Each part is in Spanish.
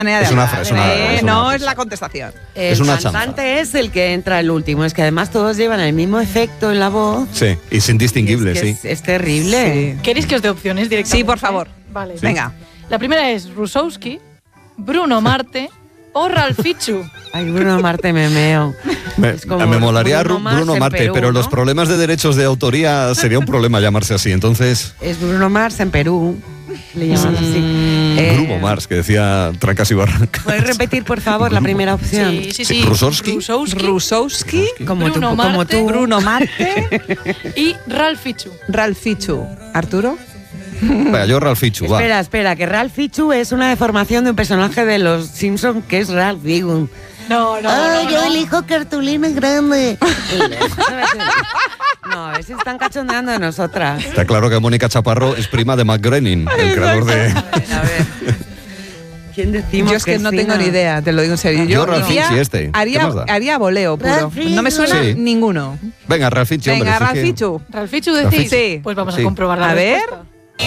Es no es la contestación. El una cantante es el que entra el último. Es que además todos llevan el mismo efecto en la voz. Sí, y es indistinguible, sí. Es terrible. Sí. ¿Queréis que os dé opciones directamente? Sí, por favor. Vale. Sí. Venga. La primera es Rusowski, Bruno Marte o Ralfichu. Ay, Bruno Marte me meo. Me molaría Bruno Marte, Perú, pero ¿no? los problemas de derechos de autoría sería un problema llamarse así, entonces... Es Bruno Mars en Perú. Le llaman así. Bruno Mars, que decía trancas y barrancas. ¿Puedes repetir, por favor, la primera opción? Sí. Rusowski. Como Bruno tú. Bruno Marte y Ralfichu. Ralfichu. ¿Arturo? Venga, yo Ralfichu, va. Espera, que Ralph Fichu es una deformación de un personaje de los Simpsons que es Ralph Wiggum. No. Yo elijo cartulina grande. No, a ver si están cachondeando de nosotras. Está claro que Mónica Chaparro es prima de Matt Groening, el creador de... A ver. ¿Quién decimos? Yo es que no tengo ni idea, te lo digo en serio. Yo Ralfichu haría voleo puro. No me suena ninguno. Venga, Ralfichu, hombre. Venga, Ralfichu. ¿Ralfichu decís? Sí. Pues vamos a comprobar la respuesta.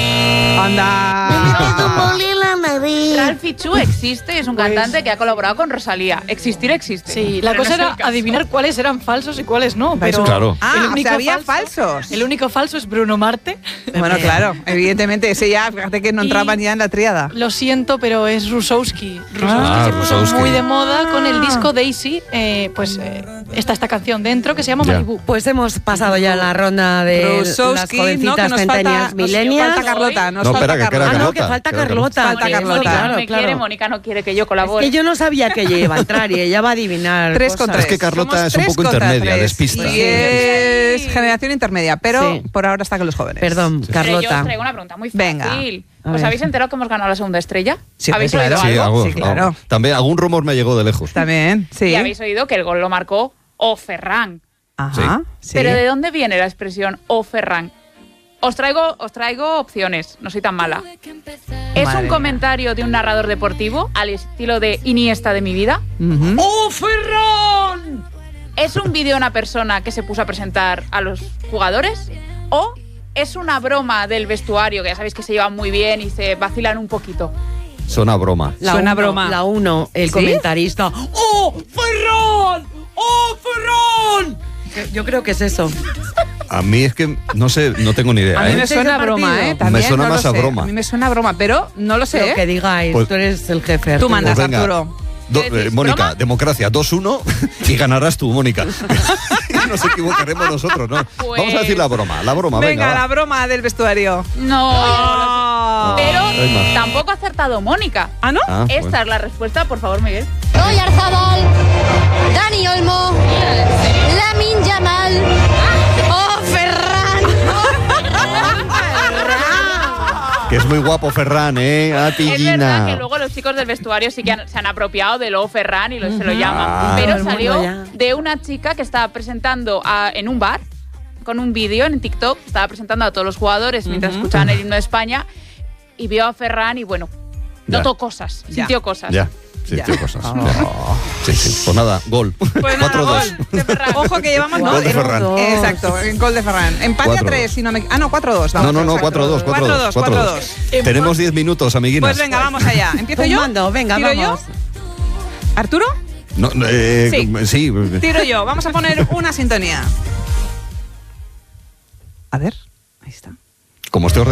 Anda. Ralfichu existe, es un cantante que ha colaborado con Rosalía. Existir existe. Sí, la cosa era adivinar cuáles eran falsos y cuáles no. Pero claro. Había falsos. El único falso es Bruno Marte. Bueno, claro, evidentemente, ese ya, fíjate que no entraban ya en la tríada. Lo siento, pero es Rusowski. Se puso Rusowski. muy de moda con el disco Daisy. Está esta canción dentro que se llama Malibu. Pues hemos pasado ya la ronda de Rusowski, las jovencitas centenias millennials. Falta Carlota. No, espera, que queda Carlota. Que falta Carlota. Falta Carlota. Mónica no quiere que yo colabore. Es que yo no sabía que ella iba a entrar y ella va a adivinar. 3 con 3. Es que Carlota Somos es un poco 3 contra intermedia, 3. despista. Y es generación intermedia, pero Sí. por ahora está con los jóvenes. Perdón, Pero yo Carlota. os traigo una pregunta muy Venga. fácil. A ¿Os ver. habéis enterado que hemos ganado la segunda estrella? Sí, ¿Habéis claro. oído algo? Sí, claro. También algún rumor me llegó de lejos. También, sí. Y habéis oído que el gol lo marcó O Ferran. Ajá, sí. Pero ¿de dónde viene la expresión O Ferran? Os traigo opciones, no soy tan mala. ¿Es Madre un comentario de un narrador deportivo al estilo de Iniesta de mi vida? Ujú. ¡Oh, Ferran! ¿Es un vídeo de una persona que se puso a presentar a los jugadores? ¿O es una broma del vestuario, que ya sabéis que se llevan muy bien y se vacilan un poquito? Suena broma. Suena uno, broma. La 1, el ¿Sí? comentarista. ¡Oh, Ferran! ¡Oh, Ferran! Yo creo que es eso. A mí es que, no sé, no tengo ni idea. A mí me ¿Este suena es el broma, partido? También, Me suena no lo más a sé. broma. A mí me suena broma, pero no lo sé. Lo que digáis, Pues- tú eres el jefe. Tú Arturo. mandas, Pues venga. Arturo. ¿Qué decís, Mónica, broma? democracia 2-1 y ganarás tú, Mónica. Nos equivocaremos nosotros, ¿no? Pues- Vamos a decir la broma, Venga, va. la broma del vestuario. No. Pero hay más. tampoco ha acertado Mónica. ¿Ah, no? Ah, Esta bueno. es la respuesta, por favor, Miguel. Roy Arzabal, Dani Olmo, Lamine Yamal, ¡Oh, Ferran! Que es muy guapo Ferran, A ti, Es Gina. verdad que luego los chicos del vestuario sí que se han apropiado de lo Ferran y se lo llaman. Ah. Pero Todo el salió mundo ya. de una chica que estaba presentando en un bar, con un vídeo en TikTok, estaba presentando a todos los jugadores mientras escuchaban el himno de España y vio a Ferran y bueno, Ya. notó cosas, sintió cosas. Ya, sintió Ya. cosas. ya. Sí. Pues nada, gol. Pues nada, 4-2. gol de Ferran. Ojo que llevamos Gol de Ferran. Exacto, el gol de Ferran. Empate a 4-2. 3, si no me... Ah, no, 4-2. No, 4-2. 4-2. Tenemos 10 minutos, amiguinas. Pues venga, vamos allá. ¿Empiezo Con yo? mando, venga, ¿Tiro vamos. yo? ¿Arturo? No, sí. Tiro yo. Vamos a poner una sintonía. A ver, ahí está. Como esté ordenado.